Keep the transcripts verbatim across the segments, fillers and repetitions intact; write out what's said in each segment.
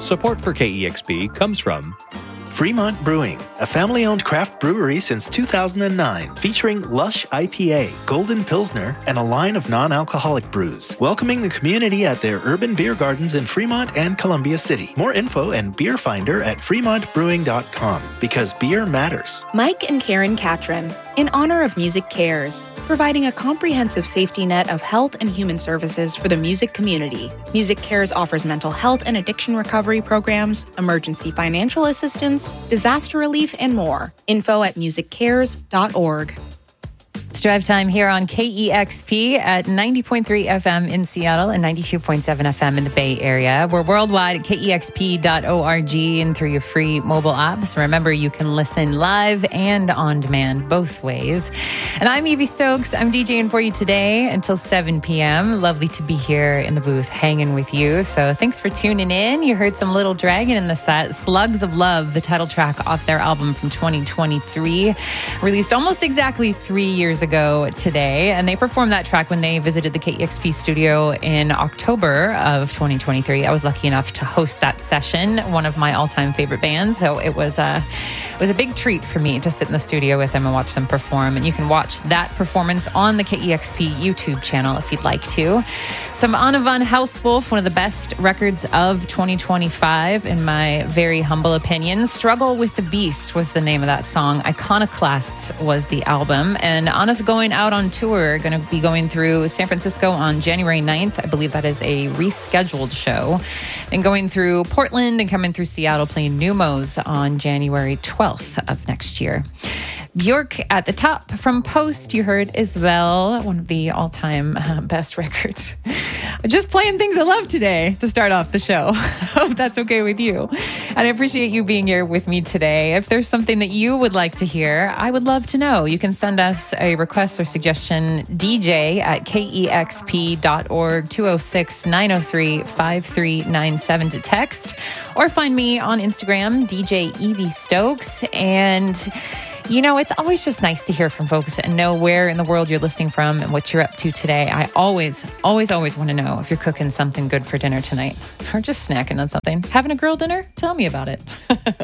Support for K E X P comes from Fremont Brewing, a family-owned craft brewery since two thousand nine, featuring Lush I P A, Golden Pilsner, and a line of non-alcoholic brews, welcoming the community at their urban beer gardens in Fremont and Columbia City. More info and beer finder at fremont brewing dot com, because beer matters. Mike and Karen Catron, in honor of Music Cares, providing a comprehensive safety net of health and human services for the music community. Music Cares offers mental health and addiction recovery programs, emergency financial assistance, disaster relief, and more. Info at music cares dot org. It's drive time here on K E X P at ninety point three F M in Seattle and ninety-two point seven F M in the Bay Area. We're worldwide at K E X P dot org and through your free mobile apps. Remember, you can listen live and on demand both ways. And I'm Evie Stokes. I'm DJing for you today until seven p.m. Lovely to be here in the booth hanging with you. So thanks for tuning in. You heard some Little Dragon in the set. Slugs of Love, the title track off their album from twenty twenty-three, released almost exactly three years ago today, and they performed that track when they visited the K E X P studio in October of twenty twenty-three. I was lucky enough to host that session, one of my all-time favorite bands, so it was a it was a big treat for me to sit in the studio with them and watch them perform. And you can watch that performance on the K E X P YouTube channel if you'd like to. Some Anna von Hauswolf, one of the best records of twenty twenty-five in my very humble opinion. Struggle with the Beast was the name of that song. Iconoclasts was the album, and Anna's going out on tour, going to be going through San Francisco on January ninth. I believe that is a rescheduled show. And going through Portland and coming through Seattle, playing Numos on January twelfth of next year. Bjork at the top from Post. You heard Isabel, one of the all-time uh, best records. Just playing things I love today to start off the show. Hope that's okay with you. And I appreciate you being here with me today. If there's something that you would like to hear, I would love to know. You can send us a request or suggestion, D J at K E X P dot org, two oh six, nine oh three, five three nine seven to text, or find me on Instagram, D J Evie Stokes. And you know, it's always just nice to hear from folks and know where in the world you're listening from and what you're up to today. I always, always, always want to know if you're cooking something good for dinner tonight or just snacking on something. Having a girl dinner? Tell me about it.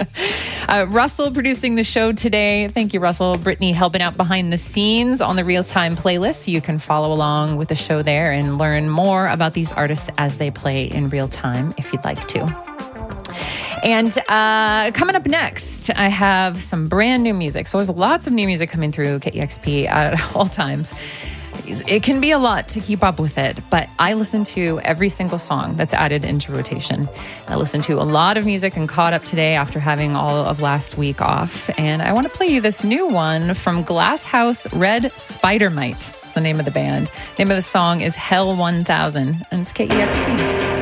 uh, Russell producing the show today. Thank you, Russell. Brittany helping out behind the scenes on the Real Time playlist. So you can follow along with the show there and learn more about these artists as they play in real time if you'd like to. And uh, coming up next, I have some brand new music. So there's lots of new music coming through K E X P at all times. It can be a lot to keep up with it, but I listen to every single song that's added into rotation. I listened to a lot of music and caught up today after having all of last week off. And I want to play you this new one from Glasshouse Red Spider Mite. That's the name of the band. The name of the song is Hell one thousand, and it's K E X P.